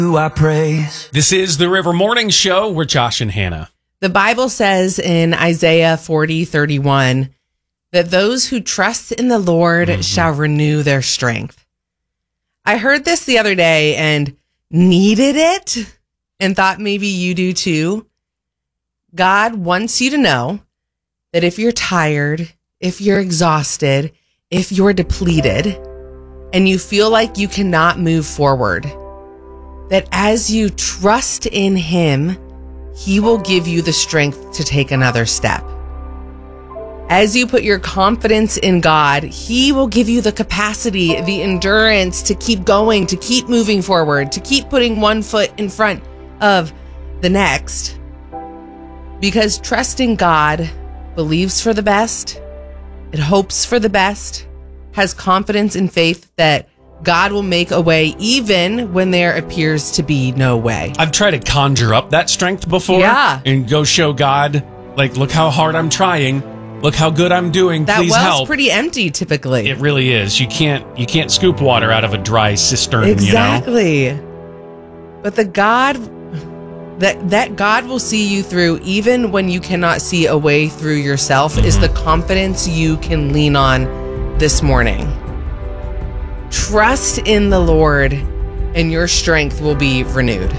I praise. This is the River Morning Show. We're Josh and Hannah. The Bible says in Isaiah 40:31 that those who trust in the Lord shall renew their strength. I heard this the other day and needed it and thought maybe you do too. God wants you to know that if you're tired, if you're exhausted, if you're depleted, and you feel like you cannot move forward, that as you trust in Him, He will give you the strength to take another step. As you put your confidence in God, He will give you the capacity, the endurance to keep going, to keep moving forward, to keep putting one foot in front of the next. Because trusting God believes for the best, it hopes for the best, has confidence and faith that God will make a way even when there appears to be no way. I've tried to conjure up that strength before. Yeah. And go show God, like, look how hard I'm trying. Look how good I'm doing. That Please well's help. pretty empty typically. It really is. You can't scoop water out of a dry cistern, Exactly. you know? But the God that God will see you through even when you cannot see a way through yourself is the confidence you can lean on this morning. Trust in the Lord and your strength will be renewed.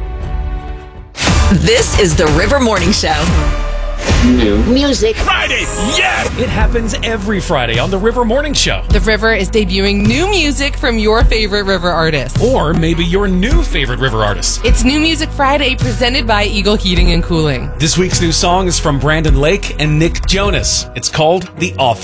This is the River Morning Show. New music. Friday, yes! It happens every Friday on the River Morning Show. The River is debuting new music from your favorite River artists. Or maybe your new favorite River artist. It's New Music Friday presented by Eagle Heating and Cooling. This week's new song is from Brandon Lake and Nick Jonas. It's called The Office.